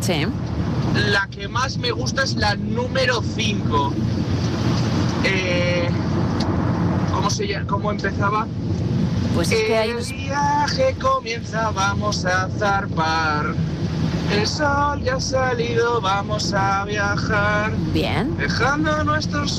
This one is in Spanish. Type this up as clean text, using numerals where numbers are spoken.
Sí. La que más me gusta es la número 5. ¿Cómo empezaba? Pues es que hay... El viaje comienza, vamos a zarpar. El sol ya ha salido, vamos a viajar. Bien. Dejando nuestros